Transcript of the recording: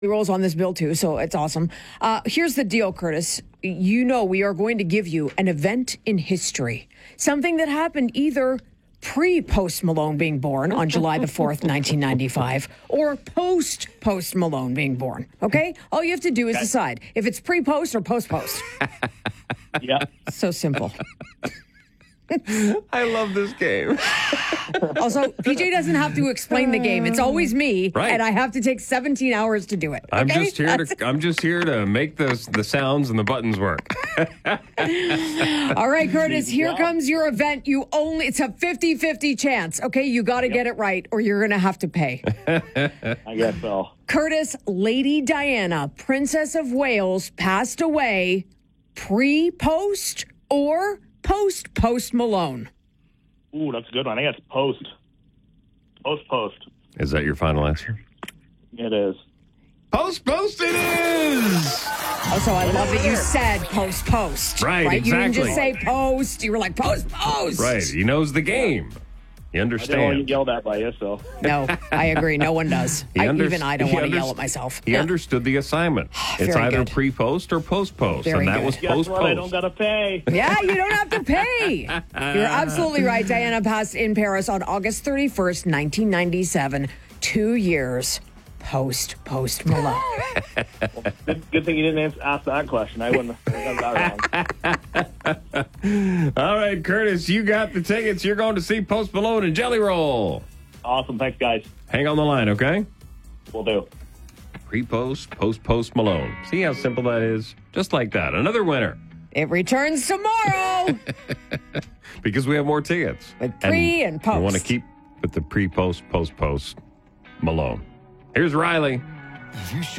rolls on this bill too, so it's awesome. Here's the deal, Curtis. You know we are going to give you an event in history. Something that happened either pre-Post Malone being born on July the 4th, 1995, or post Malone being born, okay? All you have to do is decide if it's pre-post or post-post. Yeah. So simple. I love this game. Also, PJ doesn't have to explain the game. It's always me, Right. and I have to take 17 hours to do it. I'm okay? just here to make the sounds and the buttons work. All right, Curtis, here comes your event. It's a 50-50 chance. Okay, you got to get it right or you're going to have to pay. I guess so. Curtis, Lady Diana, Princess of Wales, passed away pre-post or post Malone? Ooh, that's a good one. I think it's post. Post. Is that your final answer? It is. Post it is! Also, I love that you said post. Right, You didn't exactly. just say post. You were like, post. Right, he knows the game. You I didn't want to understand. get yelled at by you, so. No, I agree. No one does. Even I don't he want to yell underst- at myself. He understood the assignment. It's Very either good. pre-post or post-post, Very and that good. was Guess what? I don't post-post. got to pay. Yeah, you don't have to pay. You're absolutely right. Diana passed in Paris on August 31st, 1997. 2 years post Malone. Good thing you didn't ask that question. I wouldn't have got that wrong. All right, Curtis, you got the tickets. You're going to see Post Malone and Jelly Roll. Awesome. Thanks, guys. Hang on the line, okay? Will do. Pre-post, post Malone. See how simple that is? Just like that. Another winner. It returns tomorrow. Because we have more tickets. With pre and post. We want to keep with the pre-post, post Malone. Here's Riley. You should